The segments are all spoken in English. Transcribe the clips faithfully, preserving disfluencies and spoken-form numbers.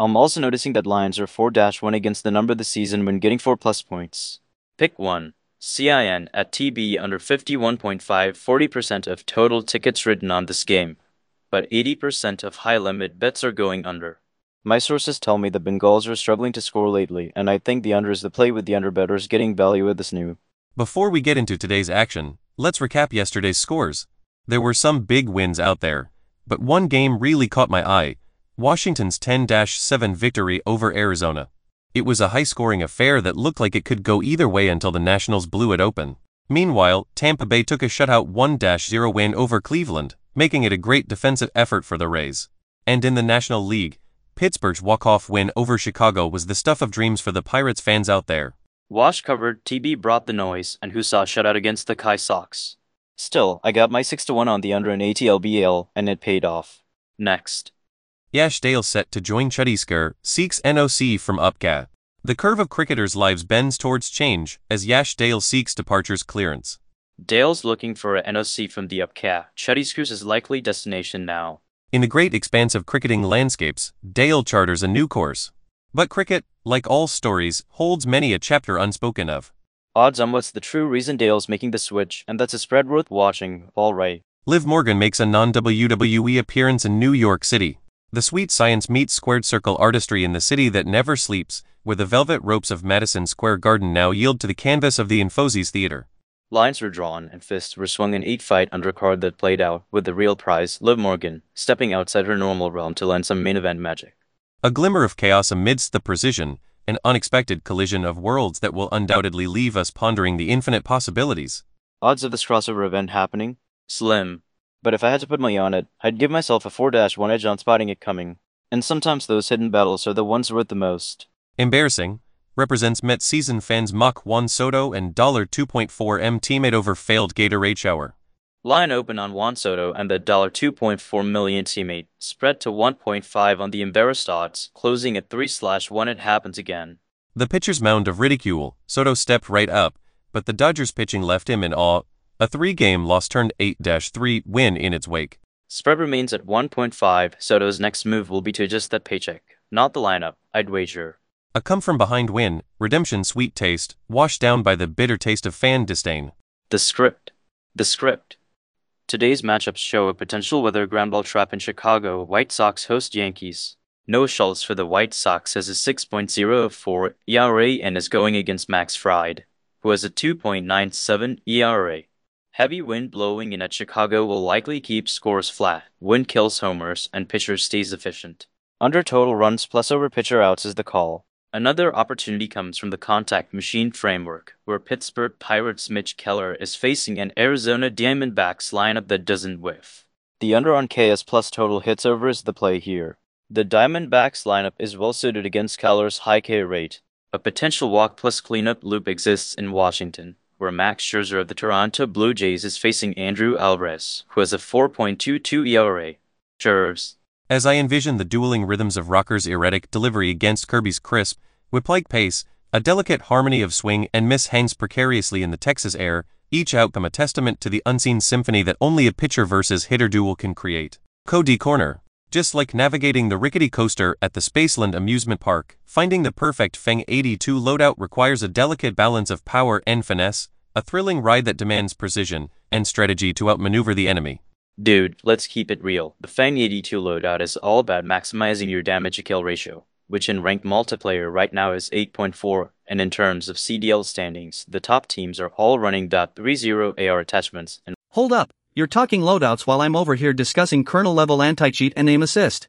I'm also noticing that Lions are four one against the number this season when getting four plus points. Pick one. C I N at T B under fifty-one point five, forty percent of total tickets written on this game. But eighty percent of high-limit bets are going under. My sources tell me the Bengals are struggling to score lately, and I think the under is the play with the underbettors getting value with this new. Before we get into today's action, let's recap yesterday's scores. There were some big wins out there, but one game really caught my eye: Washington's ten to seven victory over Arizona. It was a high-scoring affair that looked like it could go either way until the Nationals blew it open. Meanwhile, Tampa Bay took a shutout one to zero win over Cleveland, making it a great defensive effort for the Rays. And in the National League, Pittsburgh's walk-off win over Chicago was the stuff of dreams for the Pirates fans out there. Wash covered, T B brought the noise, and who saw a shutout against the Kai Sox. Still, I got my six to one on the under in A T L B L, and it paid off. Next. Yash Dale set to join Chhattisgarh, seeks N O C from Upcat. The curve of cricketers' lives bends towards change as Yash Dale seeks departure's clearance. Dale's looking for a N O C from the Upcat. Chhattisgarh is likely destination now. In the great expanse of cricketing landscapes, Dale charters a new course. But cricket, like all stories, holds many a chapter unspoken of. Odds on what's the true reason Dale's making the switch, and that's a spread worth watching, all right. Liv Morgan makes a non-W W E appearance in New York City. The sweet science meets squared circle artistry in the city that never sleeps, where the velvet ropes of Madison Square Garden now yield to the canvas of the Infosys Theater. Lines were drawn and fists were swung in eight-fight undercard that played out, with the real prize, Liv Morgan, stepping outside her normal realm to lend some main event magic. A glimmer of chaos amidst the precision, an unexpected collision of worlds that will undoubtedly leave us pondering the infinite possibilities. Odds of this crossover event happening? Slim. But if I had to put money on it, I'd give myself a four to one edge on spotting it coming. And sometimes those hidden battles are the ones worth the most. Embarrassing. Represents Met season fans mock Juan Soto and two point four M teammate over failed Gatorade shower. Line open on Juan Soto and the two point four million teammate, spread to one point five on the embarrassed odds, closing at three slash one. It happens again. The pitcher's mound of ridicule, Soto stepped right up, but the Dodgers pitching left him in awe. A three-game loss turned eight to three win in its wake. Spread remains at one point five. Soto's next move will be to adjust that paycheck, not the lineup, I'd wager. A come-from-behind win, redemption sweet taste, washed down by the bitter taste of fan disdain. The script. The script. Today's matchups show a potential weather groundball trap in Chicago. White Sox host Yankees. No Schultz for the White Sox has a six point oh four E R A and is going against Max Fried, who has a two point nine seven E R A. Heavy wind blowing in at Chicago will likely keep scores flat. Wind kills homers and pitcher stays efficient. Under total runs plus over pitcher outs is the call. Another opportunity comes from the contact machine framework, where Pittsburgh Pirates' Mitch Keller is facing an Arizona Diamondbacks lineup that doesn't whiff. The under on K S plus total hits over is the play here. The Diamondbacks lineup is well suited against Keller's high K rate. A potential walk plus cleanup loop exists in Washington, where Max Scherzer of the Toronto Blue Jays is facing Andrew Alvarez, who has a four point two two E R A. Cheers. As I envision the dueling rhythms of Rocker's erratic delivery against Kirby's crisp, whip-like pace, a delicate harmony of swing and miss hangs precariously in the Texas air, each outcome a testament to the unseen symphony that only a pitcher versus hitter duel can create. Cody Corner. Just like navigating the rickety coaster at the Spaceland amusement park, finding the perfect Feng eighty-two loadout requires a delicate balance of power and finesse, a thrilling ride that demands precision and strategy to outmaneuver the enemy. Dude, let's keep it real. The Feng eighty-two loadout is all about maximizing your damage-to-kill ratio, which in ranked multiplayer right now is eight point four, and in terms of C D L standings, the top teams are all running .thirty A R attachments. And Hold up, you're talking loadouts while I'm over here discussing kernel-level anti-cheat and aim assist.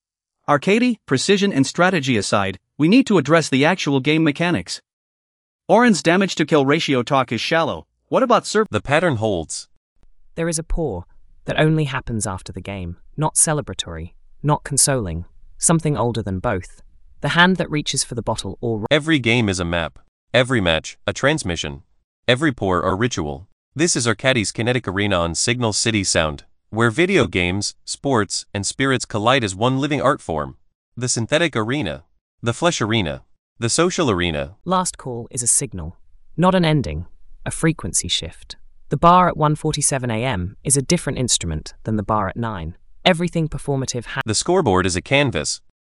Arcade, precision and strategy aside, we need to address the actual game mechanics. Oren's damage-to-kill ratio talk is shallow. What about serve? The pattern holds. There is a pour that only happens after the game, not celebratory, not consoling, something older than both. The hand that reaches for the bottle or... Every game is a map. Every match, a transmission. Every pour, a ritual. This is Arcadie's Kinetic Arena on Signal City Sound, where video games, sports, and spirits collide as one living art form. The synthetic arena. The flesh arena. The social arena. Last call is a signal, not an ending, a frequency shift. The bar at one forty-seven a m is a different instrument than the bar at nine. Everything performative ha- The scoreboard is a canvas,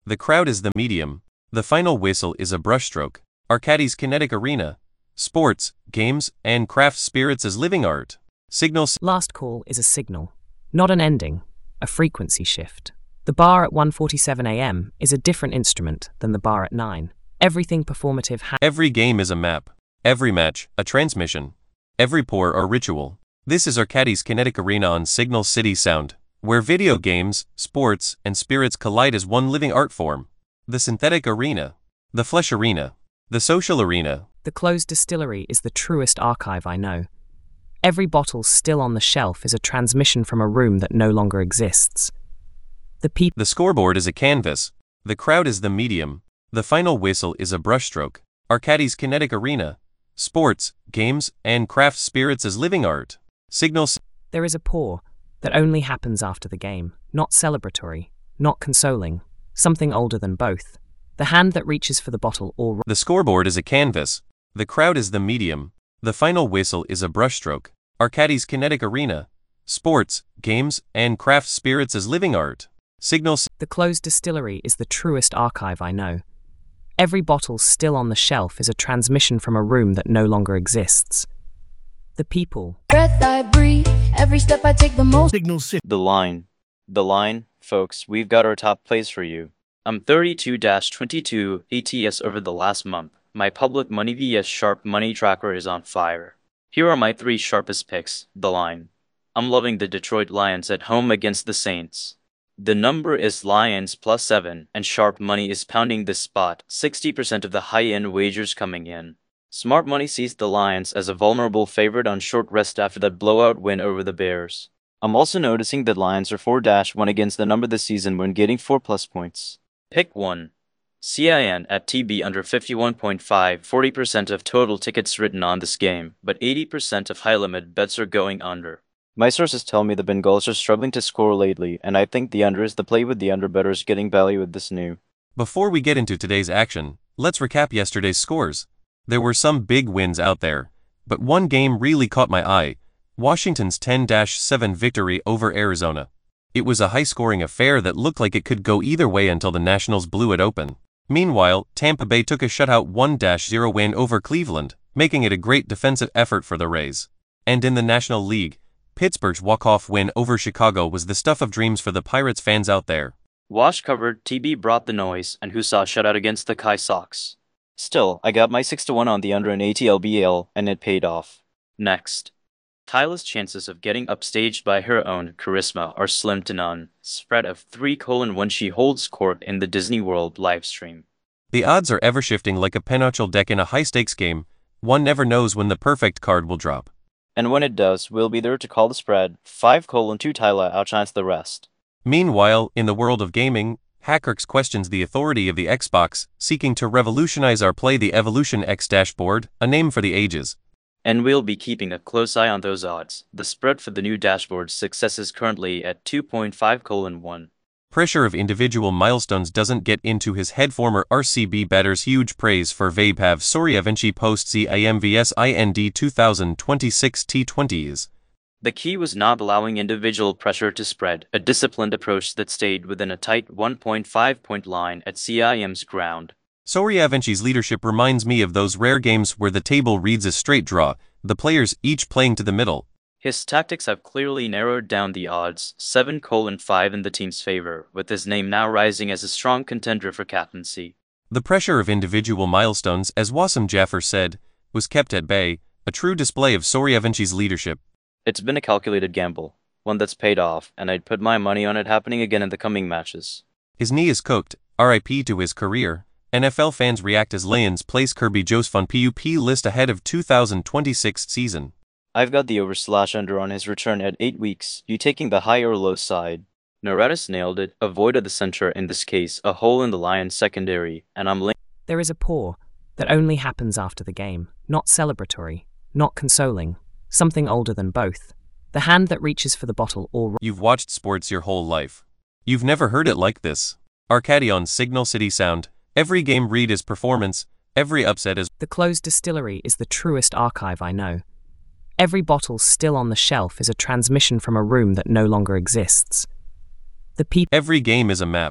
The crowd is the medium. The final whistle is a brushstroke. Arcades Kinetic Arena. Sports, games, and craft spirits as living art. Signal. Last call is a signal, not an ending, a frequency shift. The bar at one forty-seven a m is a different instrument than the bar at nine. Everything performative ha- Every game is a map. Every match, a transmission. Every pour or ritual. This is Arcades Kinetic Arena on Signal City Sound, where video games, sports, and spirits collide as one living art form. The synthetic arena. The flesh arena. The social arena. The closed distillery is the truest archive I know. Every bottle still on the shelf is a transmission from a room that no longer exists. The people. The scoreboard is a canvas. The crowd is the medium. The final whistle is a brushstroke. Arcades Kinetic Arena. Sports, games, and craft spirits as living art. Signal. There is a pour that only happens after the game, not celebratory, not consoling, something older than both. The hand that reaches for the bottle or... The scoreboard is a canvas. The crowd is the medium. The final whistle is a brushstroke. Arcades Kinetic Arena. Sports, games, and craft spirits as living art. Signal. The closed distillery is the truest archive I know. Every bottle still on the shelf is a transmission from a room that no longer exists. The people. Breath I breathe, every step I take the most. Signal City. The line. The line, folks, we've got our top plays for you. I'm thirty-two twenty-two A T S over the last month. My public money vs sharp money tracker is on fire. Here are my three sharpest picks. The line. I'm loving the Detroit Lions at home against the Saints. The number is Lions plus seven, and sharp money is pounding this spot, sixty percent of the high-end wagers coming in. Smart money sees the Lions as a vulnerable favorite on short rest after that blowout win over the Bears. I'm also noticing that Lions are four to one against the number this season when getting four plus points. Pick one. C I N at T B under fifty-one point five, forty percent of total tickets written on this game, but eighty percent of high-limit bets are going under. My sources tell me the Bengals are struggling to score lately, and I think the under is the play with the under bettors getting value with this new. Before we get into today's action, let's recap yesterday's scores. There were some big wins out there, but one game really caught my eye. Washington's ten to seven victory over Arizona. It was a high-scoring affair that looked like it could go either way until the Nationals blew it open. Meanwhile, Tampa Bay took a shutout one to zero win over Cleveland, making it a great defensive effort for the Rays. And in the National League, Pittsburgh's walk-off win over Chicago was the stuff of dreams for the Pirates fans out there. Wash covered, T B brought the noise, and who saw a shutout against the Kai Sox. Still, I got my six to one on the under in A T L B L, and it paid off. Next. Tyla's chances of getting upstaged by her own charisma are slim to none. Spread of three colon when she holds court in the Disney World livestream. The odds are ever shifting like a pinochle deck in a high-stakes game. One never knows when the perfect card will drop. And when it does, we'll be there to call the spread. five colon two Tyla outshines the rest. Meanwhile, in the world of gaming, Hackerx questions the authority of the Xbox, seeking to revolutionize our play the Evolution X dashboard, a name for the ages. And we'll be keeping a close eye on those odds. The spread for the new dashboard's success is currently at two point five colon one. Pressure of individual milestones doesn't get into his head. Former R C B batters huge praise for Vaibhav Suryavanshi post C I M vs I N D twenty twenty-six T twenties. The key was not allowing individual pressure to spread, a disciplined approach that stayed within a tight one point five point line at C I M's ground. Suryavanshi's leadership reminds me of those rare games where the table reads a straight draw, the players each playing to the middle. His tactics have clearly narrowed down the odds, seven colon five in the team's favor, with his name now rising as a strong contender for captaincy. The pressure of individual milestones, as Wasim Jaffer said, was kept at bay, a true display of Suryavanshi's leadership. It's been a calculated gamble, one that's paid off, and I'd put my money on it happening again in the coming matches. His knee is cooked, R I P to his career. N F L fans react as Lions place Kirby Joseph P U P list ahead of two thousand twenty-six season. I've got the over slash under on his return at eight weeks, you taking the high or low side. Noratis nailed it, avoided the center in this case, a hole in the Lions secondary, and I'm linked. There is a pour that only happens after the game, not celebratory, not consoling, something older than both. The hand that reaches for the bottle or... You've watched sports your whole life. You've never heard it like this. Arcade on Signal City Sound. Every game read is performance, every upset is... The closed distillery is the truest archive I know. Every bottle still on the shelf is a transmission from a room that no longer exists. The people... Every game is a map.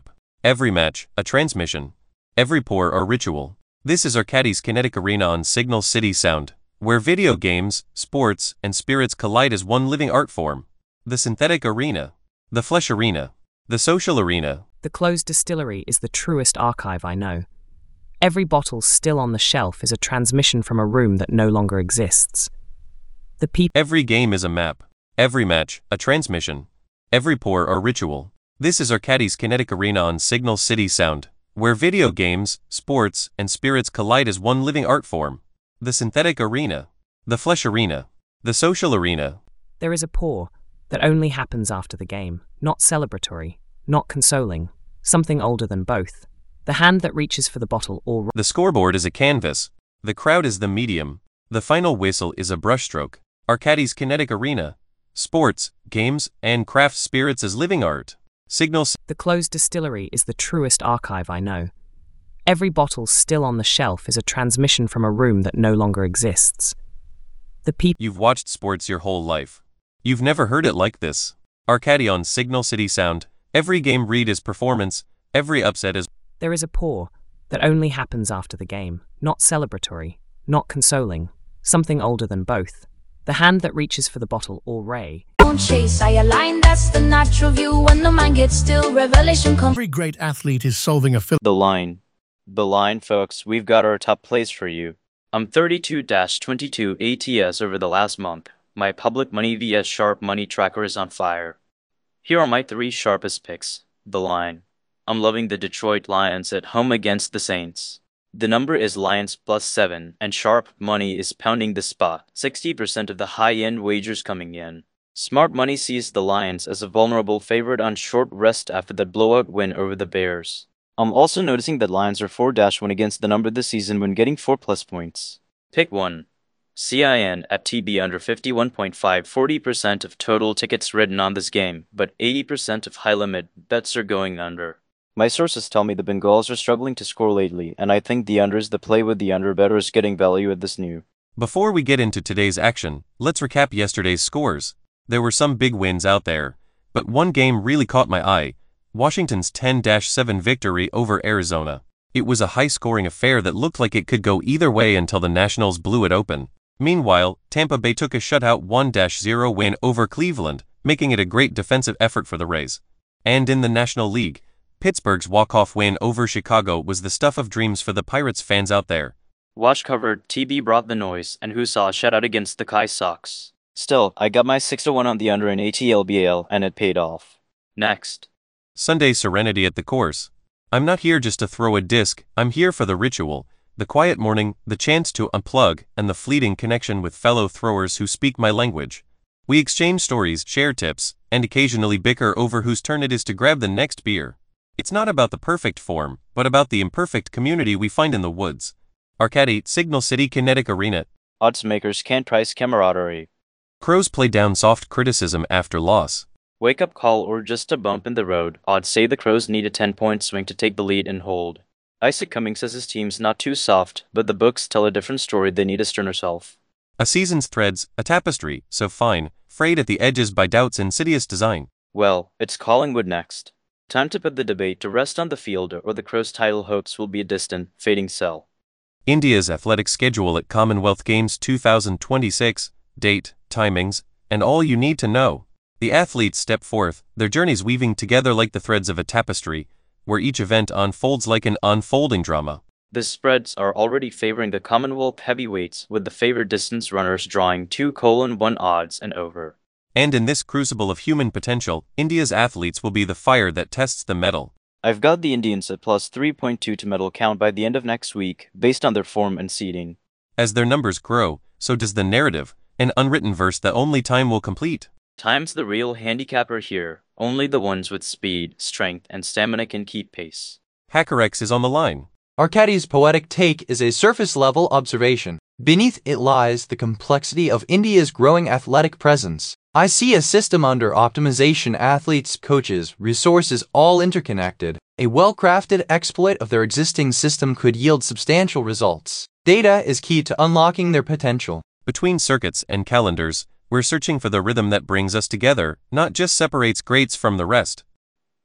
Every match, a transmission. Every pour or ritual. This is Arcadis Kinetic Arena on Signal City Sound, where video games, sports, and spirits collide as one living art form. The synthetic arena. The flesh arena. The social arena. The closed distillery is the truest archive I know. Every bottle still on the shelf is a transmission from a room that no longer exists. The people. Every game is a map. Every match, a transmission. Every pour or ritual. This is Arcadis Kinetic Arena on Signal City Sound, where video games, sports, and spirits collide as one living art form. The synthetic arena. The flesh arena. The social arena. There is a pour that only happens after the game, not celebratory, not consoling, something older than both. The hand that reaches for the bottle or... The scoreboard is a canvas. The crowd is the medium. The final whistle is a brushstroke. Arcadis Kinetic Arena. Sports, games, and craft spirits as living art. Signal. The closed distillery is the truest archive I know. Every bottle still on the shelf is a transmission from a room that no longer exists. The people. You've watched sports your whole life. You've never heard it like this. Arcadi on Signal City Sound. Every game read is performance. Every upset is... There is a pour that only happens after the game, not celebratory, not consoling, something older than both. The hand that reaches for the bottle or ray. Don't chase, I align, that's the natural view. When the mind gets still, revelation comes. Every great athlete is solving a film. The line. The line, folks, we've got our top plays for you. I'm thirty-two twenty-two A T S over the last month. My public money vs sharp money tracker is on fire. Here are my three sharpest picks. The line. I'm loving the Detroit Lions at home against the Saints. The number is Lions plus seven, and sharp money is pounding the spot, sixty percent of the high-end wagers coming in. Smart money sees the Lions as a vulnerable favorite on short rest after that blowout win over the Bears. I'm also noticing that Lions are four one against the number this season when getting four plus points. Pick one. C I N at T B under fifty-one point five, forty percent of total tickets written on this game, but eighty percent of high-limit bets are going under. My sources tell me the Bengals are struggling to score lately, and I think the under is the play with the under better is getting value at this new. Before we get into today's action, let's recap yesterday's scores. There were some big wins out there, but one game really caught my eye. Washington's ten seven victory over Arizona. It was a high-scoring affair that looked like it could go either way until the Nationals blew it open. Meanwhile, Tampa Bay took a shutout one zero win over Cleveland, making it a great defensive effort for the Rays. And in the National League, Pittsburgh's walk-off win over Chicago was the stuff of dreams for the Pirates fans out there. Watch covered, T B brought the noise, and who saw a shutout against the Kai Sox. Still, I got my six to one on the under in A T L B L, and it paid off. Next. Sunday serenity at the course. I'm not here just to throw a disc, I'm here for the ritual, the quiet morning, the chance to unplug, and the fleeting connection with fellow throwers who speak my language. We exchange stories, share tips, and occasionally bicker over whose turn it is to grab the next beer. It's not about the perfect form, but about the imperfect community we find in the woods. Arcadi, Signal City Kinetic Arena. Odds makers can't price camaraderie. Crows play down soft criticism after loss. Wake-up call or just a bump in the road, odds say the Crows need a ten-point swing to take the lead and hold. Isaac Cummings says his team's not too soft, but the books tell a different story. They need a sterner self. A season's threads, a tapestry, so fine, frayed at the edges by doubt's insidious design. Well, it's Collingwood next. Time to put the debate to rest on the field, or the Crows' title hopes will be a distant, fading cell. India's athletic schedule at Commonwealth Games two thousand twenty-six, date, timings, and all you need to know. The athletes step forth, their journeys weaving together like the threads of a tapestry, where each event unfolds like an unfolding drama. The spreads are already favoring the Commonwealth heavyweights, with the favored distance runners drawing two to one odds and over. And in this crucible of human potential, India's athletes will be the fire that tests the metal. I've got the Indians at plus three point two to medal count by the end of next week, based on their form and seeding. As their numbers grow, so does the narrative, an unwritten verse that only time will complete. Time's the real handicapper here. Only the ones with speed, strength, and stamina can keep pace. HackerX is on the line. Arcadi's poetic take is a surface-level observation. Beneath it lies the complexity of India's growing athletic presence. I see a system under optimization, athletes, coaches, resources all interconnected. A well-crafted exploit of their existing system could yield substantial results. Data is key to unlocking their potential. Between circuits and calendars, we're searching for the rhythm that brings us together, not just separates greats from the rest.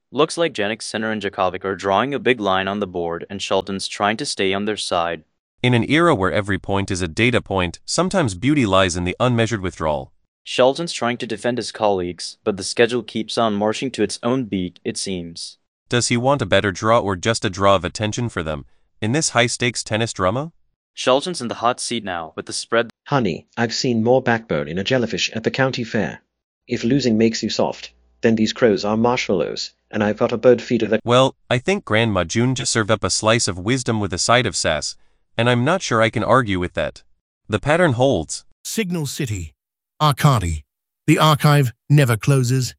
Looks like Jannik Sinner and Djokovic are drawing a big line on the board and Shelton's trying to stay on their side. In an era where every point is a data point, sometimes beauty lies in the unmeasured withdrawal. Shelton's trying to defend his colleagues, but the schedule keeps on marching to its own beat, it seems. Does he want a better draw or just a draw of attention for them, in this high-stakes tennis drama? Shelton's in the hot seat now, with the spread. Honey, I've seen more backbone in a jellyfish at the county fair. If losing makes you soft, then these crows are marshmallows, and I've got a bird feeder that— Well, I think Grandma June just served up a slice of wisdom with a side of sass, and I'm not sure I can argue with that. The pattern holds. Signal City. Arcadi. The archive never closes.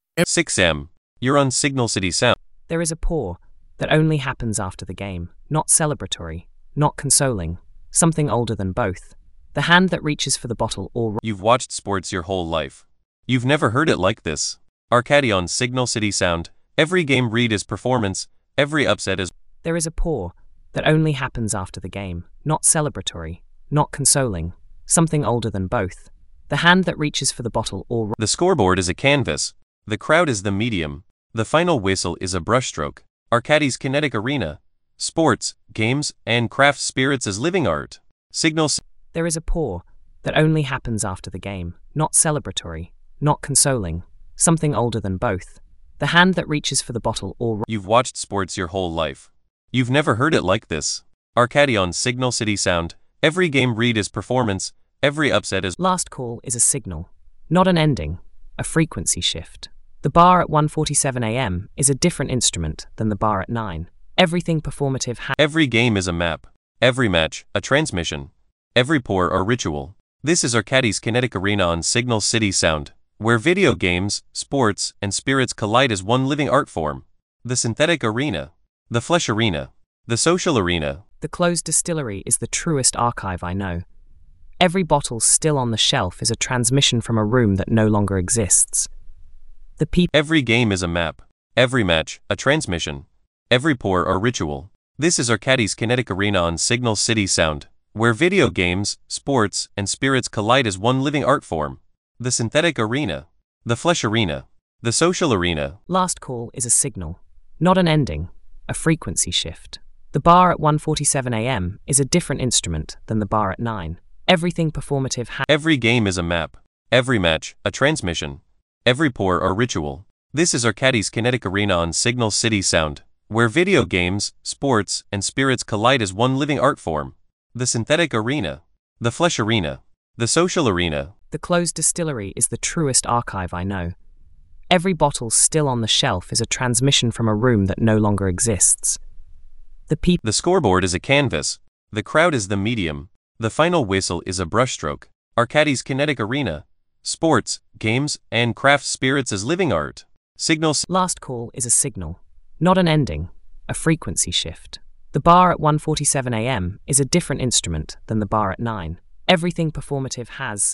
six M. You're on Signal City Sound. There is a pour that only happens after the game, not celebratory, not consoling, something older than both. The hand that reaches for the bottle or— You've watched sports your whole life. You've never heard it like this. Arcadi on Signal City Sound. Every game read is performance, every upset is— There is a pour that only happens after the game, not celebratory, not consoling, something older than both. The hand that reaches for the bottle or— The scoreboard is a canvas. The crowd is the medium. The final whistle is a brushstroke. Arcadi's kinetic arena. Sports, games, and craft spirits as living art. Signal. There is a pour that only happens after the game, not celebratory, not consoling, something older than both. The hand that reaches for the bottle or— You've watched sports your whole life. You've never heard it like this. Arcadi on Signal City Sound. Every game read is performance, every upset is— Last call is a signal, not an ending, a frequency shift. The bar at one forty-seven a m is a different instrument than the bar at nine. Everything performative ha- Every game is a map. Every match, a transmission. Every pour a ritual. This is Arcadi's kinetic arena on Signal City Sound, where video games, sports, and spirits collide as one living art form. The synthetic arena. The flesh arena. The social arena. The closed distillery is the truest archive I know. Every bottle still on the shelf is a transmission from a room that no longer exists. The people— Every game is a map. Every match, a transmission. Every pour a ritual. This is Arcadi's kinetic arena on Signal City Sound, where video games, sports, and spirits collide as one living art form. The synthetic arena. The flesh arena. The social arena. Last call is a signal, not an ending, a frequency shift. The bar at one forty-seven a m is a different instrument than the bar at nine. Everything performative ha- Every game is a map. Every match, a transmission. Every pour a ritual. This is Arcadi's kinetic arena on Signal City Sound, where video games, sports, and spirits collide as one living art form. The synthetic arena. The flesh arena. The social arena. The closed distillery is the truest archive I know. Every bottle still on the shelf is a transmission from a room that no longer exists. The people— The scoreboard is a canvas. The crowd is the medium. The final whistle is a brushstroke. Arcadi's kinetic arena. Sports, games, and craft spirits as living art. Signal. Last call is a signal, not an ending, a frequency shift. The bar at one forty-seven a m is a different instrument than the bar at nine. Everything performative has—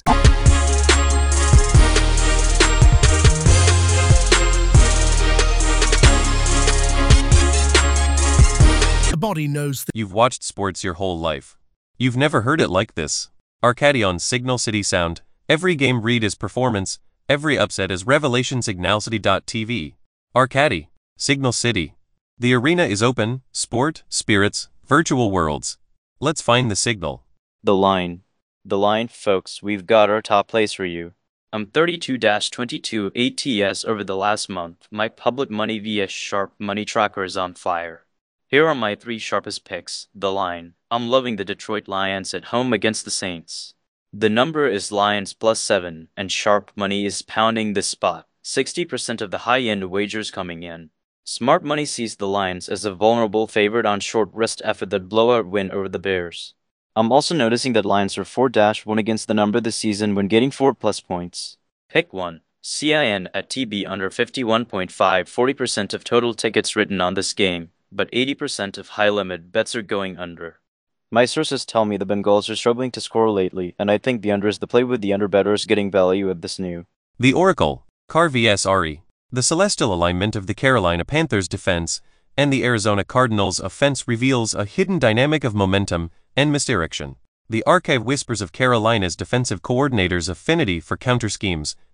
The body knows that You've watched sports your whole life. You've never heard it like this. Arcadi on Signal City Sound. Every game read is performance, every upset is revelation. Signal City dot T V. Arcadi. Signal City. The arena is open, sport, spirits, virtual worlds. Let's find the signal. The line. The line, folks, we've got our top place for you. I'm thirty-two twenty-two A T S over the last month. My public money via Sharp Money Tracker is on fire. Here are my three sharpest picks. The line. I'm loving the Detroit Lions at home against the Saints. The number is Lions plus seven, and Sharp Money is pounding this spot. sixty percent of the high-end wagers coming in. Smart Money sees the Lions as a vulnerable favorite on short rest after the blowout win over the Bears. I'm also noticing that Lions are four one against the number this season when getting four plus points. Pick one. C I N at T B under fifty-one point five. forty percent of total tickets written on this game, but eighty percent of high-limit bets are going under. My sources tell me the Bengals are struggling to score lately, and I think the under is the play with the under bettors getting value at this new. The Oracle. Carr vs R E. The celestial alignment of the Carolina Panthers defense and the Arizona Cardinals offense reveals a hidden dynamic of momentum and misdirection. The archive whispers of Carolina's defensive coordinator's affinity for counter schemes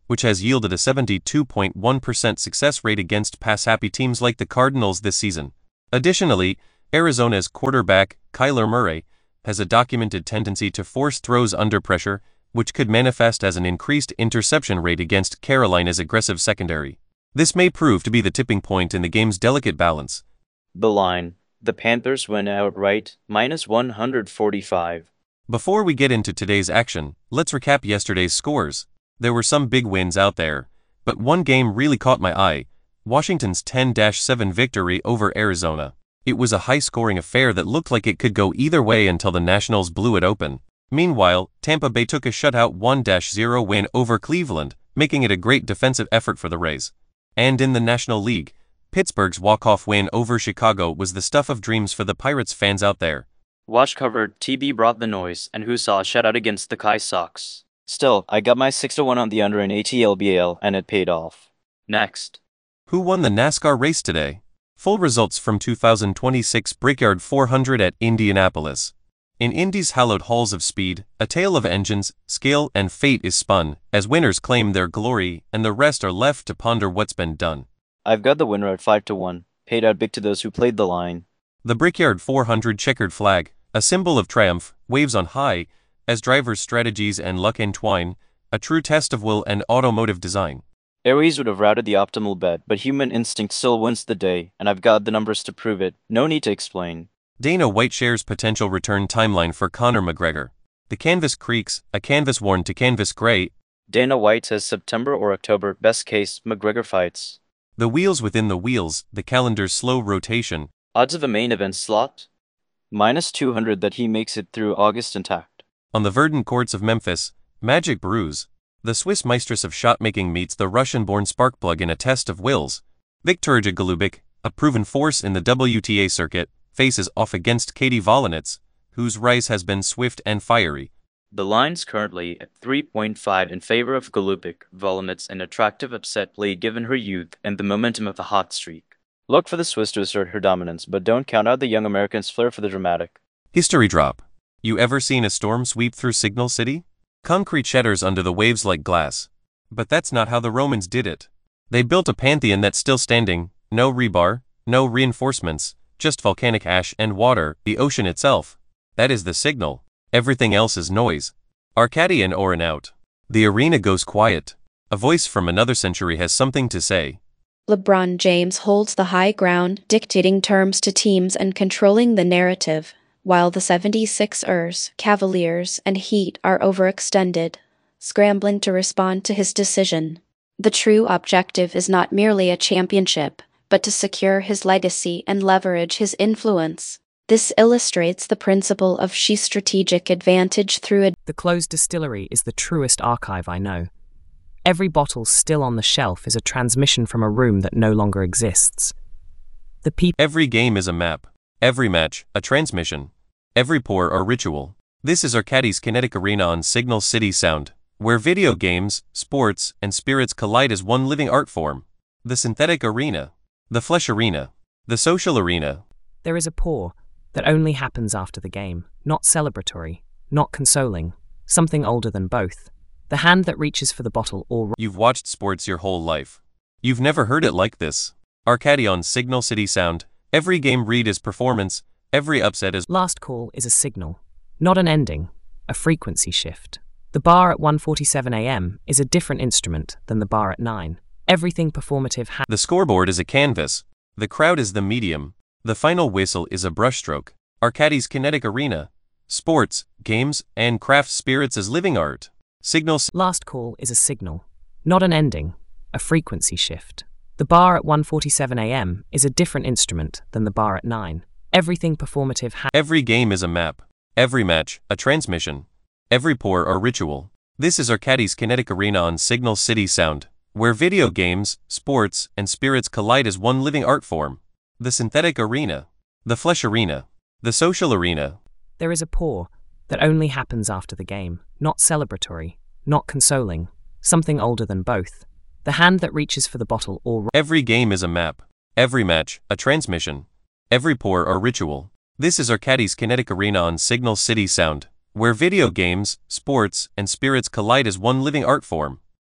which has yielded a seventy-two point one percent success rate against pass-happy teams like the Cardinals this season. Additionally, Arizona's quarterback, Kyler Murray, has a documented tendency to force throws under pressure, which could manifest as an increased interception rate against Carolina's aggressive secondary. This may prove to be the tipping point in the game's delicate balance. The line. The Panthers win outright, minus one forty-five. Before we get into today's action, let's recap yesterday's scores. There were some big wins out there, but one game really caught my eye: Washington's ten to seven victory over Arizona. It was a high-scoring affair that looked like it could go either way until the Nationals blew it open. Meanwhile, Tampa Bay took a shutout one to zero win over Cleveland, making it a great defensive effort for the Rays. And in the National League, Pittsburgh's walk-off win over Chicago was the stuff of dreams for the Pirates fans out there. Watch covered, T B brought the noise, and who saw a shutout against the Kai Sox. Still, I got my six to one on the under in A T L B L, and it paid off. Next. Who won the NASCAR race today? Full results from two thousand twenty-six Brickyard four hundred at Indianapolis. In Indy's hallowed halls of speed, a tale of engines, skill, and fate is spun, as winners claim their glory, and the rest are left to ponder what's been done. I've got the winner at five to one, paid out big to those who played the line. The Brickyard four hundred checkered flag, a symbol of triumph, waves on high, as drivers' strategies and luck entwine, a true test of will and automotive design. Aries would have routed the optimal bet, but human instinct still wins the day, and I've got the numbers to prove it. No need to explain. Dana White shares potential return timeline for Conor McGregor. The canvas creaks, a canvas worn to canvas gray. Dana White says September or October, best case, McGregor fights. The wheels within the wheels, the calendar's slow rotation. Odds of a main event slot? minus two hundred that he makes it through August intact. On the verdant courts of Memphis, Magic brews. The Swiss mistress of shot-making meets the Russian-born sparkplug in a test of wills. Viktorija Golubic, a proven force in the W T A circuit, faces off against Katie Volanitz, whose rise has been swift and fiery. The line's currently at three point five in favor of Golubic. Volanitz an attractive upset play given her youth and the momentum of the hot streak. Look for the Swiss to assert her dominance, but don't count out the young American's flair for the dramatic. History drop. You ever seen a storm sweep through Signal City? Concrete shatters under the waves like glass. But that's not how the Romans did it. They built a pantheon that's still standing, no rebar, no reinforcements, just volcanic ash and water, the ocean itself. That is the signal. Everything else is noise. Arcady and Oren out. The arena goes quiet. A voice from another century has something to say. LeBron James holds the high ground, dictating terms to teams and controlling the narrative, while the seventy-sixers, Cavaliers, and Heat are overextended, scrambling to respond to his decision. The true objective is not merely a championship, but to secure his legacy and leverage his influence. This illustrates the principle of Shi's strategic advantage through a... The closed distillery is the truest archive I know. Every bottle still on the shelf is a transmission from a room that no longer exists. The people... Every game is a map. Every match, a transmission. Every pour, a ritual. This is Arcadie's Kinetic Arena on Signal City Sound, where video games, sports, and spirits collide as one living art form. The synthetic arena. The flesh arena. The social arena. There is a pour that only happens after the game, not celebratory, not consoling, something older than both. The hand that reaches for the bottle or... You've watched sports your whole life. You've never heard it like this. Arcadie on Signal City Sound. Every game read is performance, every upset is... Last call is a signal, not an ending, a frequency shift. The bar at one forty-seven a m is a different instrument than the bar at nine. Everything performative ha- The scoreboard is a canvas. The crowd is the medium. The final whistle is a brushstroke. Arcadie's Kinetic Arena. Sports, games, and craft spirits as living art. Signal... Last call is a signal, not an ending, a frequency shift. The bar at one forty-seven a m is a different instrument than the bar at nine. Everything performative ha- Every game is a map. Every match, a transmission. Every pour, a ritual. This is Arcadie's Kinetic Arena on Signal City Sound, where video games, sports, and spirits collide as one living art form. The synthetic arena. The flesh arena. The social arena. There is a pour that only happens after the game, not celebratory, not consoling, something older than both. The hand that reaches for the bottle or... Every game is a map. Every match, a transmission. Every pour, a ritual. This is Arcadie's Kinetic Arena on Signal City Sound, where video games, sports, and spirits collide as one living art form.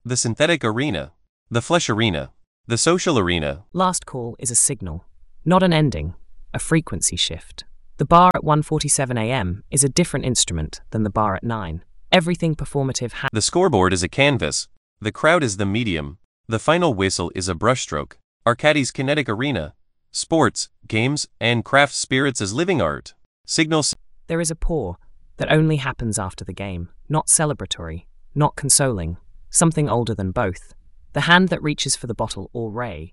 the synthetic arena, the flesh arena, the social arena. Last call is a signal, not an ending, a frequency shift. The bar at one forty-seven a m is a different instrument than the bar at nine. Everything performative has. The scoreboard is a canvas. The crowd is the medium. The final whistle is a brushstroke. Arcadie's kinetic arena. Sports, games, and craft spirits as living art. Signals. There is a pour that only happens after the game, not celebratory, not consoling, something older than both. The hand that reaches for the bottle or ray.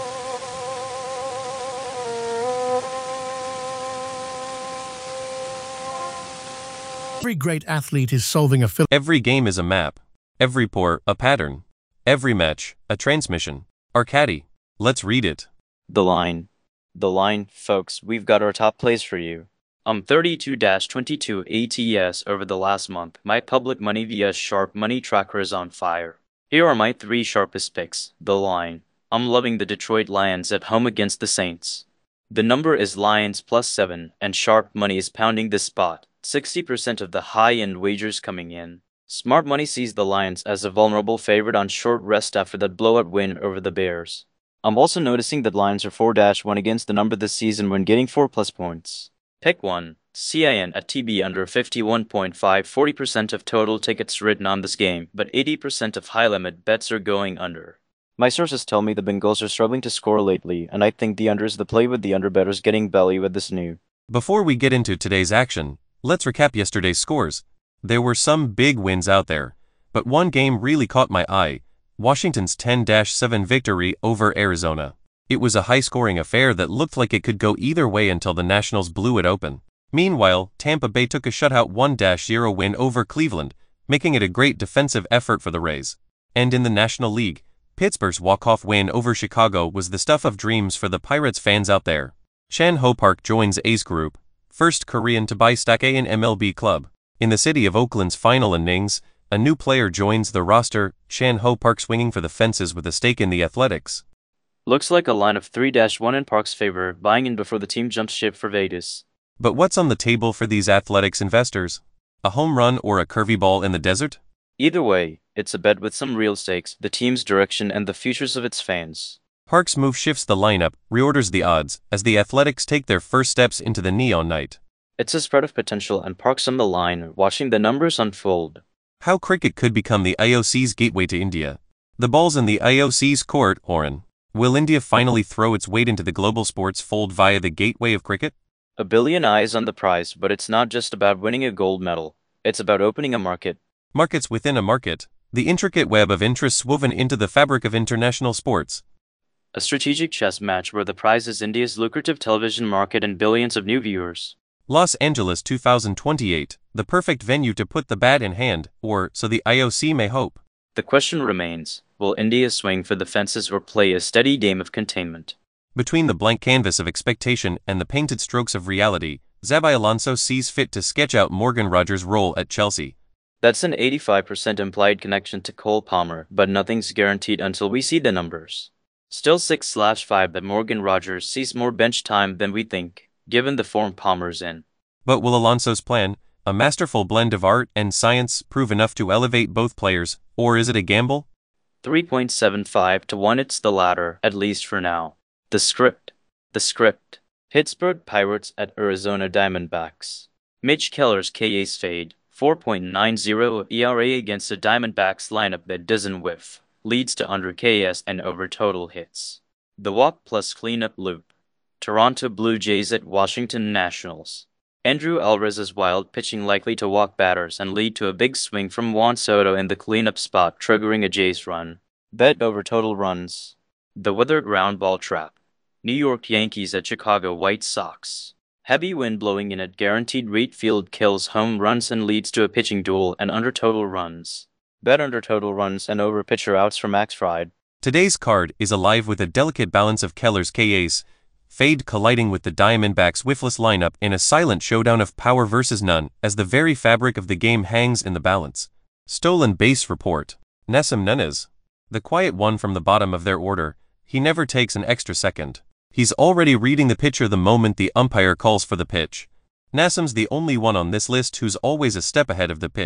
Every great athlete is solving a phil- Every game is a map. Every pour, a pattern. Every match, a transmission. Arcadie, let's read it. The line. The line, folks, we've got our top plays for you. Um thirty-two twenty-two A T S over the last month. My public money via Sharp Money Tracker is on fire. Here are my three sharpest picks. The line. I'm loving the Detroit Lions at home against the Saints. The number is Lions plus seven, and Sharp Money is pounding this spot. sixty percent of the high-end wagers coming in. Smart Money sees the Lions as a vulnerable favorite on short rest after that blowout win over the Bears. I'm also noticing that Lions are four to one against the number this season when getting four plus points. Pick one. C I N at T B under fifty-one point five. forty percent of total tickets written on this game, but eighty percent of high-limit bets are going under. My sources tell me the Bengals are struggling to score lately, and I think the under is the play with the underbettors getting belly with this new. Before we get into today's action, let's recap yesterday's scores. There were some big wins out there, but one game really caught my eye, Washington's ten to seven victory over Arizona. It was a high-scoring affair that looked like it could go either way until the Nationals blew it open. Meanwhile, Tampa Bay took a shutout one to zero win over Cleveland, making it a great defensive effort for the Rays. And in the National League, Pittsburgh's walk-off win over Chicago was the stuff of dreams for the Pirates fans out there. Chan Ho Park joins A's group, first Korean to buy stock in M L B club. In the city of Oakland's final innings, a new player joins the roster, Chan Ho Park swinging for the fences with a stake in the Athletics. Looks like a line of three to one in Park's favor, buying in before the team jumps ship for Vegas. But what's on the table for these Athletics investors? A home run or a curvy ball in the desert? Either way, it's a bet with some real stakes, the team's direction and the futures of its fans. Park's move shifts the lineup, reorders the odds, as the Athletics take their first steps into the neon night. It's a spread of potential and Park's on the line, watching the numbers unfold. How cricket could become the I O C's gateway to India. The ball's in the I O C's court, Oren. Will India finally throw its weight into the global sports fold via the gateway of cricket? A billion eyes on the prize, but it's not just about winning a gold medal. It's about opening a market. Markets within a market, the intricate web of interests woven into the fabric of international sports. A strategic chess match where the prize is India's lucrative television market and billions of new viewers. Los Angeles two thousand twenty-eight, the perfect venue to put the bat in hand, or so the I O C may hope. The question remains, will India swing for the fences or play a steady game of containment? Between the blank canvas of expectation and the painted strokes of reality, Xabi Alonso sees fit to sketch out Morgan Rogers' role at Chelsea. That's an eighty-five percent implied connection to Cole Palmer, but nothing's guaranteed until we see the numbers. Still six slash five that Morgan Rogers sees more bench time than we think, given the form Palmer's in. But will Alonso's plan, a masterful blend of art and science, prove enough to elevate both players, or is it a gamble? three point seven five to one It's the latter, at least for now. The script. The script. Pittsburgh Pirates at Arizona Diamondbacks. Mitch Keller's K A's fade, four point nine oh E R A against a Diamondbacks lineup that doesn't whiff, leads to under K S and over total hits. The walk plus cleanup loop. Toronto Blue Jays at Washington Nationals. Andrew Alvarez's wild pitching likely to walk batters and lead to a big swing from Juan Soto in the cleanup spot, triggering a Jays run. Bet over total runs. The weather ground ball trap. New York Yankees at Chicago White Sox. Heavy wind blowing in at guaranteed rate field kills home runs and leads to a pitching duel and under total runs. Bet under total runs and over pitcher outs for Max Fried. Today's card is alive with a delicate balance of Keller's K A's fade colliding with the Diamondbacks' whiffless lineup in a silent showdown of power versus none, as the very fabric of the game hangs in the balance. Stolen base report. Nassim Nunez. The quiet one from the bottom of their order, he never takes an extra second. He's already reading the pitcher the moment the umpire calls for the pitch. Nassim's the only one on this list who's always a step ahead of the pitch,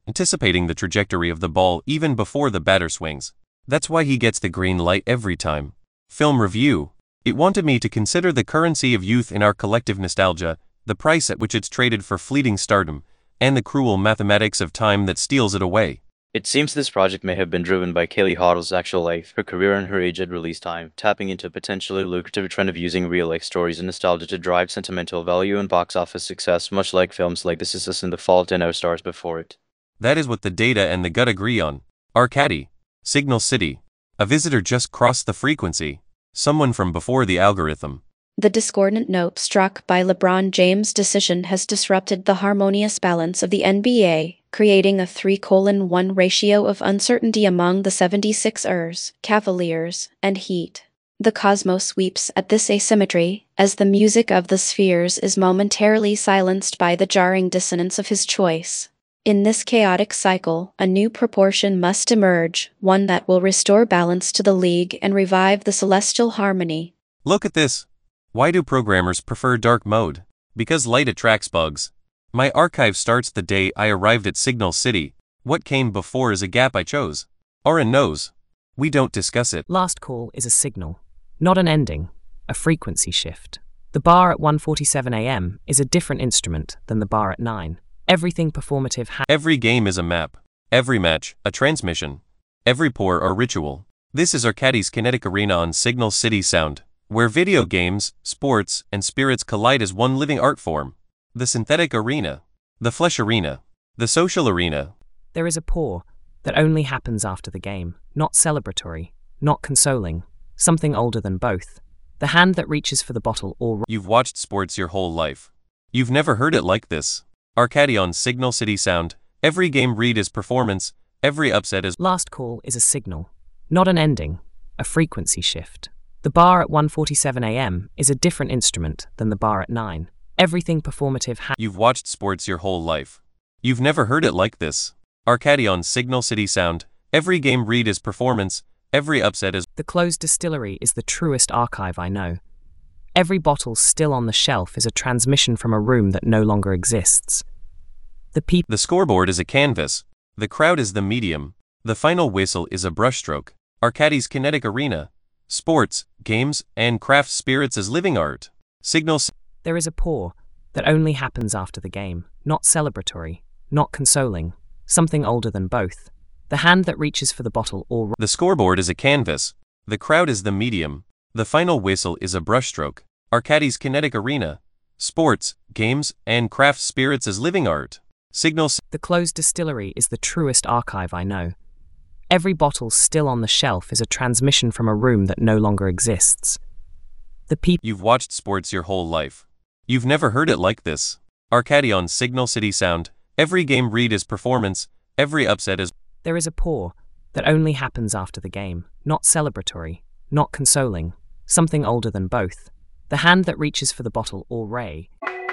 anticipating the trajectory of the ball even before the batter swings. That's why he gets the green light every time. Film review. It wanted me to consider the currency of youth in our collective nostalgia, the price at which it's traded for fleeting stardom, and the cruel mathematics of time that steals it away. It seems this project may have been driven by Kaylee Hoddle's actual life, her career and her age at release time, tapping into a potentially lucrative trend of using real-life stories and nostalgia to drive sentimental value and box office success, much like films like This Is Us and The Fault in Our Stars before it. That is what the data and the gut agree on. Arcady, Signal City. A visitor just crossed the frequency. Someone from before the algorithm. The discordant note struck by LeBron James' decision has disrupted the harmonious balance of the N B A, creating a three colon one ratio of uncertainty among the seventy-sixers, Cavaliers, and Heat. The cosmos weeps at this asymmetry, as the music of the spheres is momentarily silenced by the jarring dissonance of his choice. In this chaotic cycle, a new proportion must emerge, one that will restore balance to the league and revive the celestial harmony. Look at this. Why do programmers prefer dark mode? Because light attracts bugs. My archive starts the day I arrived at Signal City. What came before is a gap I chose. Oren knows. We don't discuss it. Last call is a signal, not an ending, a frequency shift. The bar at one forty-seven a m is a different instrument than the bar at nine. Everything performative ha- Every game is a map. Every match, a transmission. Every pour or ritual. This is Arcady's Kinetic Arena on Signal City Sound, where video games, sports, and spirits collide as one living art form. The synthetic arena. The flesh arena. The social arena. There is a pour that only happens after the game, not celebratory, not consoling, something older than both. The hand that reaches for the bottle or... You've watched sports your whole life. You've never heard it like this. Arcady on Signal City Sound. Every game read is performance, every upset is... Last call is a signal, not an ending, a frequency shift. The bar at one forty-seven a m is a different instrument than the bar at nine. Everything performative ha- You've watched sports your whole life. You've never heard it like this. Arcady on Signal City Sound. Every game read is performance, every upset is... The closed distillery is the truest archive I know. Every bottle still on the shelf is a transmission from a room that no longer exists. The people... The scoreboard is a canvas. The crowd is the medium. The final whistle is a brushstroke. Arcady's Kinetic Arena. Sports, games, and craft spirits as living art. Signal... There is a pour that only happens after the game, not celebratory, not consoling, something older than both. The hand that reaches for the bottle or... The scoreboard is a canvas. The crowd is the medium. The final whistle is a brushstroke. Arcady's Kinetic Arena. Sports, games, and craft spirits as living art. Signal... The closed distillery is the truest archive I know. Every bottle still on the shelf is a transmission from a room that no longer exists. The people... You've watched sports your whole life. You've never heard it like this. Arcady on Signal City Sound. Every game read is performance, every upset is... There is a pour that only happens after the game, not celebratory, not consoling, something older than both. The hand that reaches for the bottle or ray...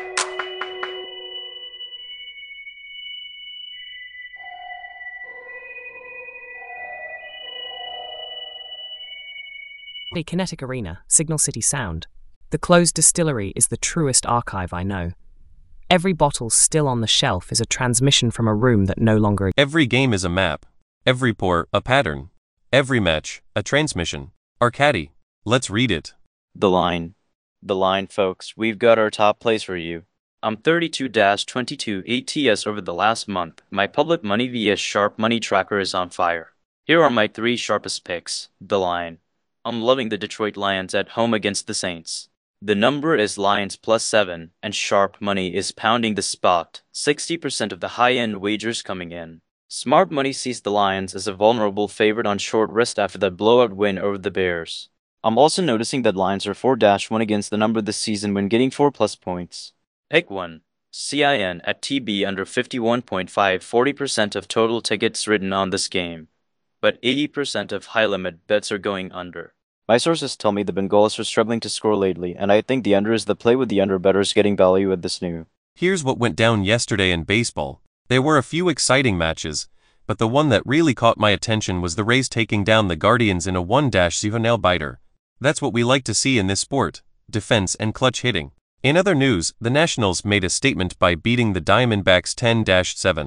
The Kinetic Arena, Signal City Sound. The closed distillery is the truest archive I know. Every bottle still on the shelf is a transmission from a room that no longer... Every game is a map. Every pour, a pattern. Every match, a transmission. Arcady, let's read it. The line. The line, folks. We've got our top plays for you. I'm thirty-two twenty-two A T S over the last month. My public money via Sharp Money Tracker is on fire. Here are my three sharpest picks. The line. I'm loving the Detroit Lions at home against the Saints. The number is Lions plus seven, and Sharp Money is pounding the spot, sixty percent of the high-end wagers coming in. Smart Money sees the Lions as a vulnerable favorite on short rest after that blowout win over the Bears. I'm also noticing that Lions are four one against the number this season when getting four plus points. Pick one. C I N at T B under fifty-one point five, forty percent of total tickets written on this game. But eighty percent of high-limit bets are going under. My sources tell me the Bengalis are struggling to score lately, and I think the under is the play with the under bettors getting value at this new. Here's what went down yesterday in baseball. There were a few exciting matches, but the one that really caught my attention was the Rays taking down the Guardians in a one zero nail-biter. That's what we like to see in this sport, defense and clutch hitting. In other news, the Nationals made a statement by beating the Diamondbacks ten to seven.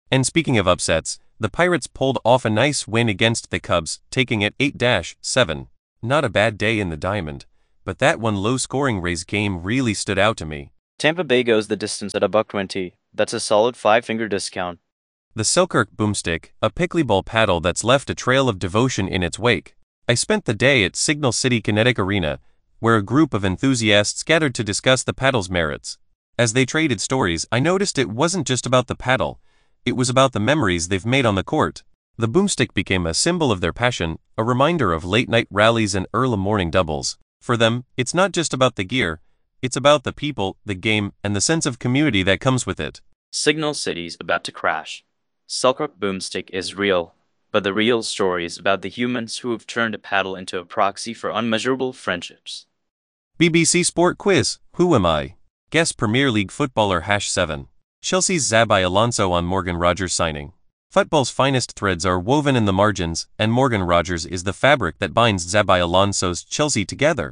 And speaking of upsets, the Pirates pulled off a nice win against the Cubs, taking it eight to seven. Not a bad day in the diamond, but that one low-scoring Rays game really stood out to me. Tampa Bay goes the distance at a buck twenty. That's a solid five-finger discount. The Selkirk Boomstick, a pickleball paddle that's left a trail of devotion in its wake. I spent the day at Signal City Kinetic Arena, where a group of enthusiasts gathered to discuss the paddle's merits. As they traded stories, I noticed it wasn't just about the paddle. It was about the memories they've made on the court. The Boomstick became a symbol of their passion, a reminder of late-night rallies and early morning doubles. For them, it's not just about the gear, it's about the people, the game, and the sense of community that comes with it. Signal City's about to crash. Selkirk Boomstick is real, but the real story is about the humans who have turned a paddle into a proxy for unmeasurable friendships. B B C Sport Quiz, who am I? Guess Premier League footballer hash seven. Chelsea's Xabi Alonso on Morgan Rogers signing. Football's finest threads are woven in the margins, and Morgan Rogers is the fabric that binds Xabi Alonso's Chelsea together.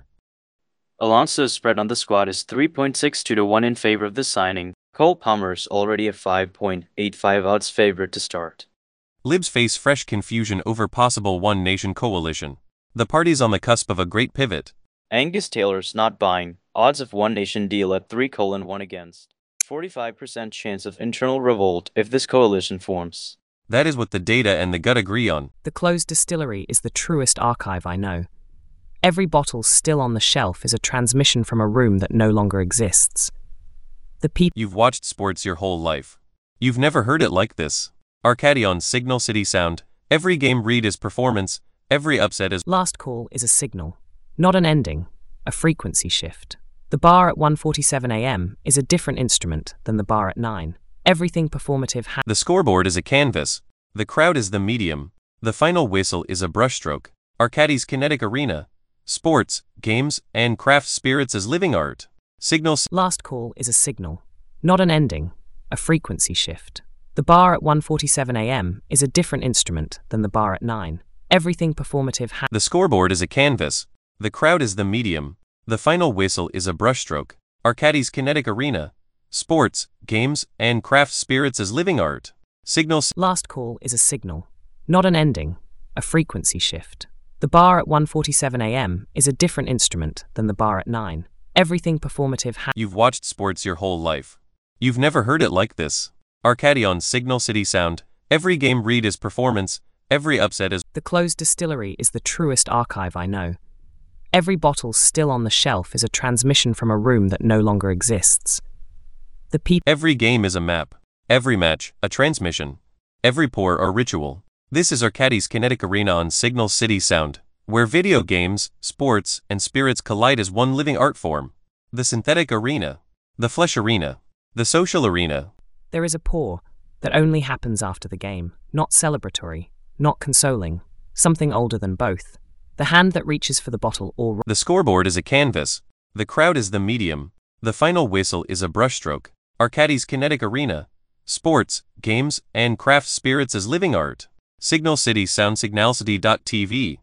Alonso's spread on the squad is three point six two to one in favor of the signing. Cole Palmer's already a five point eight five odds favorite to start. Libs face fresh confusion over possible One Nation coalition. The party's on the cusp of a great pivot. Angus Taylor's not buying. Odds of One Nation deal at three colon one against. forty-five percent chance of internal revolt if this coalition forms. That is what the data and the gut agree on. The closed distillery is the truest archive I know. Every bottle still on the shelf is a transmission from a room that no longer exists. The people. You've watched sports your whole life. You've never heard it like this. Arcady on Signal City Sound. Every game read is performance, every upset is. Last call is a signal, not an ending, a frequency shift. The bar at one forty-seven a m is a different instrument than the bar at nine. Everything performative ha- The scoreboard is a canvas. The crowd is the medium. The final whistle is a brushstroke. Arcady's Kinetic Arena. Sports, games, and craft spirits as living art. Signals. Last call is a signal, not an ending, a frequency shift. The bar at one forty-seven a m is a different instrument than the bar at nine. Everything performative ha- The scoreboard is a canvas. The crowd is the medium. The final whistle is a brushstroke. Arcady's Kinetic Arena. Sports, games, and craft spirits as living art. Signals. Last call is a signal, not an ending, a frequency shift. The bar at one forty-seven a m is a different instrument than the bar at nine. Everything performative ha- You've watched sports your whole life. You've never heard it like this. Arcady on Signal City Sound. Every game read is performance, every upset is. The closed distillery is the truest archive I know. Every bottle still on the shelf is a transmission from a room that no longer exists. The people. Every game is a map. Every match, a transmission. Every pour, a ritual. This is Arcady's Kinetic Arena on Signal City Sound, where video games, sports, and spirits collide as one living art form. The synthetic arena. The flesh arena. The social arena. There is a pour that only happens after the game, not celebratory, not consoling, something older than both. The hand that reaches for the bottle or. The scoreboard is a canvas. The crowd is the medium. The final whistle is a brushstroke. Arcady's Kinetic Arena. Sports, games, and craft spirits as living art. Signal City Sound Signalcity dot T V.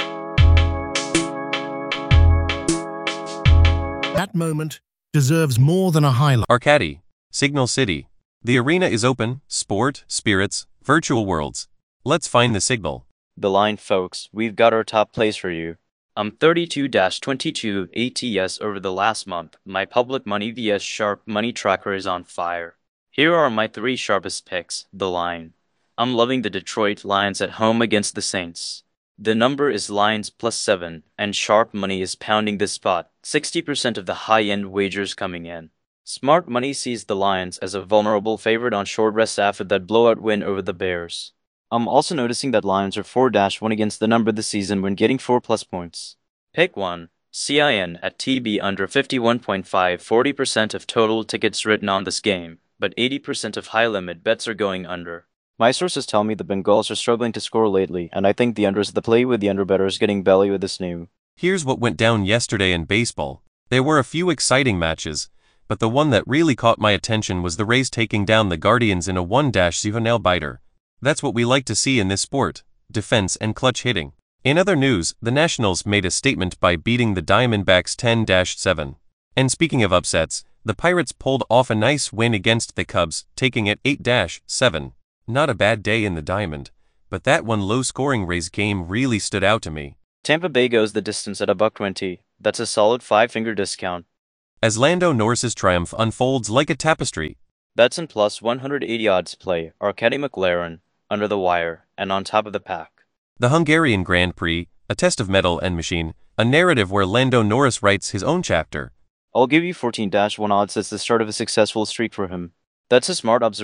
That moment deserves more than a highlight. Arcady, Signal City. The arena is open, sport, spirits, virtual worlds. Let's find the signal. The line, folks, we've got our top plays for you. I'm thirty-two to twenty-two A T S over the last month. My public money vs Sharp Money tracker is on fire. Here are my three sharpest picks. The line. I'm loving the Detroit Lions at home against the Saints. The number is Lions plus seven, and Sharp Money is pounding this spot. sixty percent of the high-end wagers coming in. Smart Money sees the Lions as a vulnerable favorite on short rest after that blowout win over the Bears. I'm also noticing that Lions are four to one against the number this season when getting four plus points. Pick one. C I N at T B under fifty-one point five. forty percent of total tickets written on this game, but eighty percent of high-limit bets are going under. My sources tell me the Bengals are struggling to score lately, and I think the under is the play with the underbettors getting belly with this new. Here's what went down yesterday in baseball. There were a few exciting matches, but the one that really caught my attention was the Rays taking down the Guardians in a one to zero nail-biter. That's what we like to see in this sport, defense and clutch hitting. In other news, the Nationals made a statement by beating the Diamondbacks ten to seven. And speaking of upsets, the Pirates pulled off a nice win against the Cubs, taking it eight to seven. Not a bad day in the diamond, but that one low-scoring race game really stood out to me. Tampa Bay goes the distance at a buck twenty. That's a solid five-finger discount. As Lando Norris's triumph unfolds like a tapestry. Betson plus one hundred eighty odds play Arkady McLaren, under the wire, and on top of the pack. The Hungarian Grand Prix, a test of metal and machine, a narrative where Lando Norris writes his own chapter. I'll give you fourteen to one odds as the start of a successful streak for him. That's a smart observation.